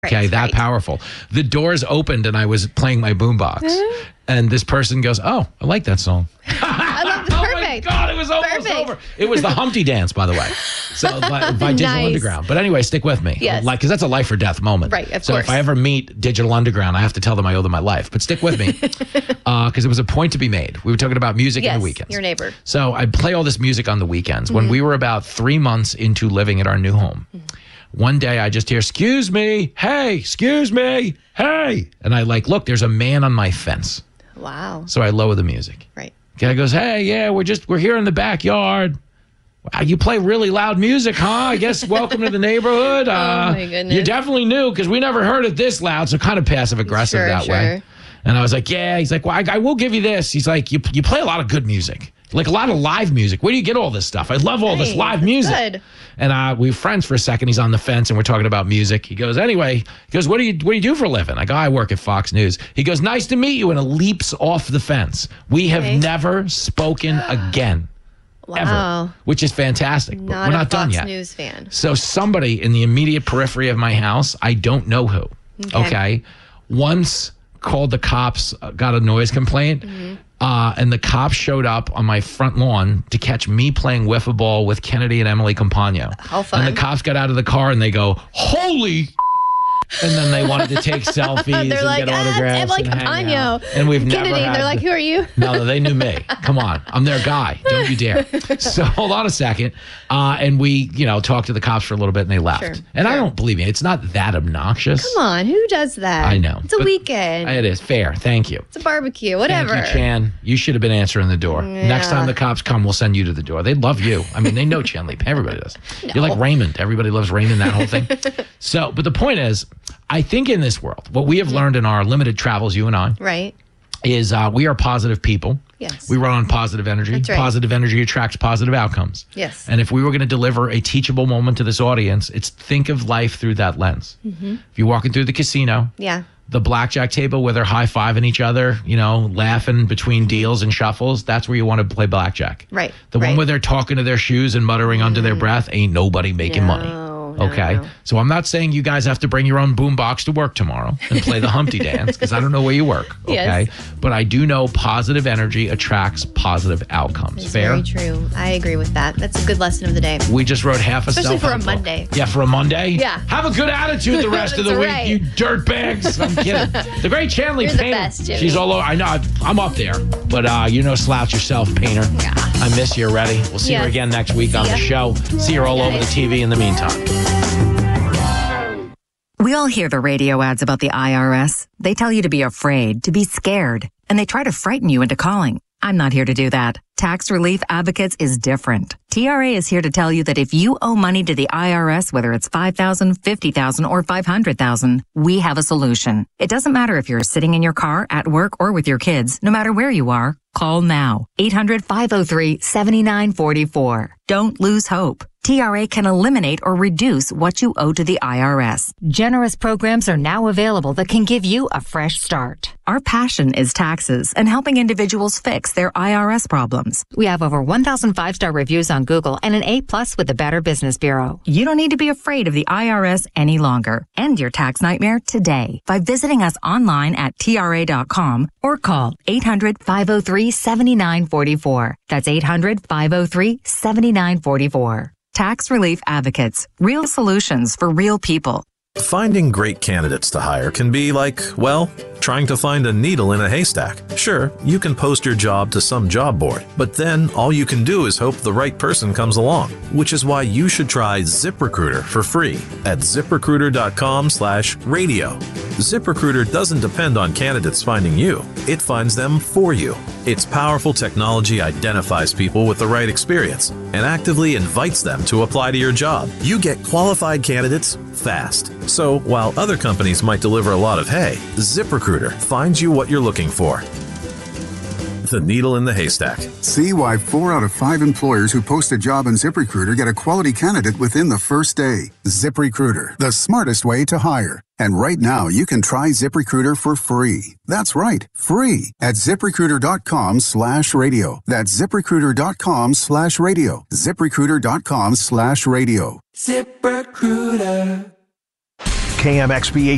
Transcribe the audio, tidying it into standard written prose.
Okay, that powerful. The doors opened and I was playing my boombox. And this person goes, "Oh, I like that song." I love this. Perfect. Oh my God, it was almost over. It was the Humpty Dance, by the way. So by Digital Underground. But anyway, stick with me. Yes. Because that's a life or death moment. Right, of course. So if I ever meet Digital Underground, I have to tell them I owe them my life. But stick with me. Because it was a point to be made. We were talking about music in the weekends. Your neighbor. So I play all this music on the weekends. When we were about 3 months into living at our new home, one day I just hear, "Excuse me, hey, excuse me, hey." And I look, there's a man on my fence. Wow. So I lower the music. Right. Guy goes, "Hey, yeah, we're here in the backyard. Wow, you play really loud music, huh? I guess welcome to the neighborhood. Oh my goodness. You're definitely new because we never heard it this loud." So kind of passive aggressive that way. And I was like, "Yeah." He's like, "Well, I will give you this." He's like, you play a lot of good music. Like a lot of live music. Where do you get all this stuff? I love all this live music. Good. And we were friends for a second. He's on the fence and we're talking about music. He goes, what do you do for a living? I go, "I work at Fox News." He goes, "Nice to meet you," and leaps off the fence. We have never spoken again. Wow. Ever, which is fantastic. But we're not done yet. News fan. So somebody in the immediate periphery of my house, I don't know who, okay, once called the cops, got a noise complaint. And the cops showed up on my front lawn to catch me playing wiffle ball with Kennedy and Emily Compagno. How fun. And the cops got out of the car and they go, "Holy!" And then they wanted to take selfies and get autographs. Emily and hang out. Compagno. And we've Kennedy, never had... they're like, "Who are you?" No, they knew me. Come on. I'm their guy. Don't you dare. So hold on a second. And we, talked to the cops for a little bit and they left. Sure, and I don't believe me. It's not that obnoxious. Come on. Who does that? I know. It's a weekend. It is. Fair. Thank you. It's a barbecue. Whatever. Thank you, Chan. You should have been answering the door. Yeah. Next time the cops come, we'll send you to the door. They love you. I mean, they know Chan Lee. Everybody does. No. You're like Raymond. Everybody loves Raymond, that whole thing. So, but the point is, I think in this world, what we have learned in our limited travels, you and I, Right. is we are positive people. Yes. We run on positive energy. That's right. Positive energy attracts positive outcomes. Yes. And if we were going to deliver a teachable moment to this audience, it's think of life through that lens. If you're walking through the casino, Yeah. the blackjack table where they're high-fiving each other, laughing between deals and shuffles, that's where you want to play blackjack. Right. The one where they're talking to their shoes and muttering under their breath, ain't nobody making money. Okay. No. So I'm not saying you guys have to bring your own boombox to work tomorrow and play the Humpty Dance because I don't know where you work. Okay. Yes. But I do know positive energy attracts positive outcomes. It's Fair? very true. I agree with that. That's a good lesson of the day. We just wrote half a Especially for a self-help book. Monday. Yeah, for a Monday? Yeah. Have a good attitude the rest of the That's week, right. you dirtbags. I'm kidding. The great Chan Lee You're the Painter. best, Jimmy. She's all over. I know. I'm up there. But slouch yourself, Painter. Yeah. I miss you already. We'll see her Yes. again next week on See the ya. show. See her all over the guys. TV in the meantime. We all hear the radio ads about the IRS. They tell you to be afraid, to be scared, and they try to frighten you into calling. I'm not here to do that. Tax Relief Advocates is different. TRA is here to tell you that if you owe money to the IRS, whether it's $5,000, $50,000, or $500,000, we have a solution. It doesn't matter if you're sitting in your car, at work, or with your kids. No matter where you are, call now. 800-503-7944. Don't lose hope. TRA can eliminate or reduce what you owe to the IRS. Generous programs are now available that can give you a fresh start. Our passion is taxes and helping individuals fix their IRS problems. We have over 1,000 5-star reviews on Google and an A+ with the Better Business Bureau. You don't need to be afraid of the IRS any longer. End your tax nightmare today by visiting us online at TRA.com or call 800-503-7944. That's 800-503-7944. Tax Relief Advocates. Real solutions for real people. Finding great candidates to hire can be like, well, trying to find a needle in a haystack. Sure, you can post your job to some job board, but then all you can do is hope the right person comes along, which is why you should try ZipRecruiter for free at ZipRecruiter.com/radio. ZipRecruiter doesn't depend on candidates finding you. It finds them for you. Its powerful technology identifies people with the right experience and actively invites them to apply to your job. You get qualified candidates fast. So while other companies might deliver a lot of hay, ZipRecruiter finds you what you're looking for. The needle in the haystack. See why 4 out of 5 employers who post a job on ZipRecruiter get a quality candidate within the first day. ZipRecruiter, the smartest way to hire. And right now, you can try ZipRecruiter for free. That's right, free at ZipRecruiter.com/radio. That's ZipRecruiter.com/radio. ZipRecruiter.com/radio. ZipRecruiter. KMXB